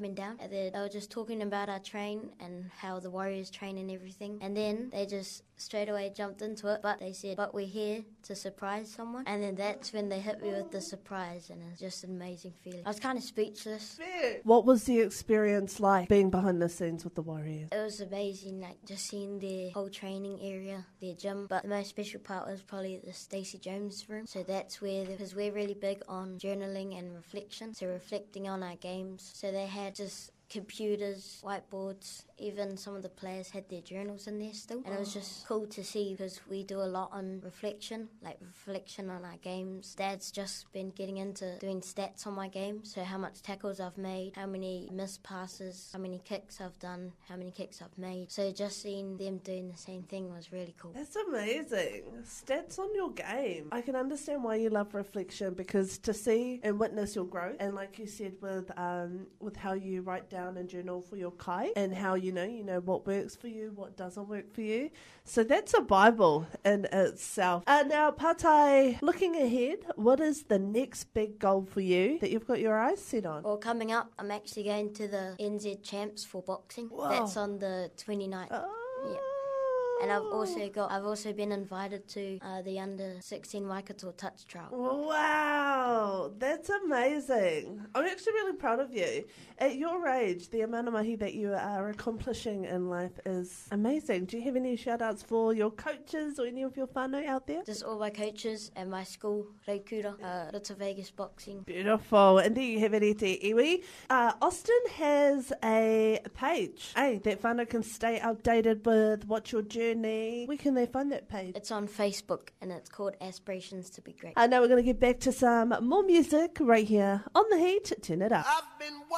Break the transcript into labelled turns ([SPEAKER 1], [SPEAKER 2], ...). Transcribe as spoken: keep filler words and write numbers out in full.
[SPEAKER 1] coming down. And then they were just talking about our train and how the Warriors train and everything. And then they just straight away jumped into it, but they said, but we're here to surprise someone. And then that's when they hit me with the surprise, and it's just an amazing feeling. I was kind of speechless.
[SPEAKER 2] What was the experience like being behind the scenes with the Warriors?
[SPEAKER 1] It was amazing, like just seeing their whole training area, their gym. But the most special part was probably the Stacey Jones room. So that's where, because we're really big on journaling and reflection, so reflecting on our games. So they had just computers, whiteboards, even some of the players had their journals in there still. And it was just cool to see because we do a lot on reflection, like reflection on our games. Dad's just been getting into doing stats on my game, so how much tackles I've made, how many missed passes, how many kicks I've done, how many kicks I've made. So just seeing them doing the same thing was really cool.
[SPEAKER 2] That's amazing. Stats on your game. I can understand why you love reflection, because to see and witness your growth, and like you said with um with how you write down and journal for your kai, and how you know you know what works for you, what doesn't work for you. So that's a Bible in itself. Uh, now, Patai, looking ahead, what is the next big goal for you that you've got your eyes set on?
[SPEAKER 1] Well, coming up, I'm actually going to the N Z Champs for boxing.
[SPEAKER 2] Wow.
[SPEAKER 1] That's on the twenty-ninth.
[SPEAKER 2] Oh.
[SPEAKER 1] Yeah. And I've also got, I've also been invited to uh, the under sixteen Waikato touch trial.
[SPEAKER 2] Wow, that's amazing. I'm actually really proud of you. At your age, the amount of mahi that you are accomplishing in life is amazing. Do you have any shout outs for your coaches or any of your whānau out there?
[SPEAKER 1] Just all my coaches and my school, Reikura, uh, Rita Vegas Boxing.
[SPEAKER 2] Beautiful. And there you have it, Ete Iwi. Uh, Austin has a page. Hey, that whānau can stay updated with what you're doing. Where can they find that page?
[SPEAKER 1] It's on Facebook and it's called Aspirations to Be Great.
[SPEAKER 2] I know we're going to get back to some more music right here on The Heat. Turn it up.
[SPEAKER 3] I've been